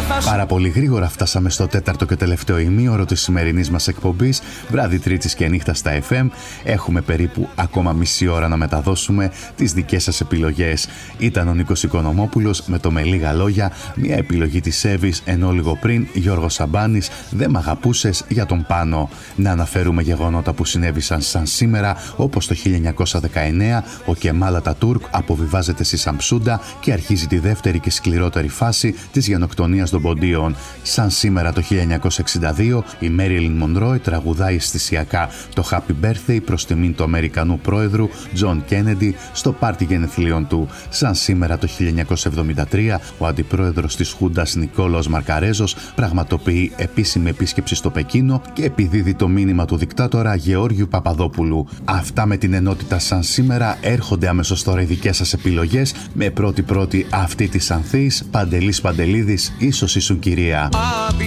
Πάρα πολύ γρήγορα φτάσαμε στο τέταρτο και τελευταίο ημίωρο της σημερινής μας εκπομπής, βράδυ Τρίτης και νύχτα στα FM. Έχουμε περίπου ακόμα μισή ώρα να μεταδώσουμε τις δικές σας επιλογές. Ήταν ο Νίκος Οικονομόπουλος με το «Με λίγα λόγια», μια επιλογή της Εύης, ενώ λίγο πριν Γιώργος Σαμπάνης, «Δεν μ' αγαπούσες» για τον Πάνο. Να αναφέρουμε γεγονότα που συνέβησαν σαν σήμερα, όπως το 1919 ο Κεμάλ Ατατούρκ αποβιβάζεται στη Σαμψούντα και αρχίζει τη δεύτερη και σκληρότερη φάση της γενοκτονίας των ποντίων. Σαν σήμερα το 1962 η Μέριλιν Μονρόι τραγουδάει αισθησιακά το Happy Birthday προς τιμήν του Αμερικανού πρόεδρου Τζον Κένεντι στο πάρτι γενεθλίων του. Σαν σήμερα το 1973 ο αντιπρόεδρος της Χούντας Νικόλαος Μαρκαρέζος πραγματοποιεί επίσημη επίσκεψη στο Πεκίνο και επιδίδει το μήνυμα του δικτάτορα Γεώργιου Παπαδόπουλου. Αυτά με την ενότητα σαν σήμερα. Έρχονται αμέσως τώρα οι δικές σας επιλογές, με πρώτη αυτή της Ανθής, Παντελής Παντελίδης, «Ίσως ήσουν κυρία».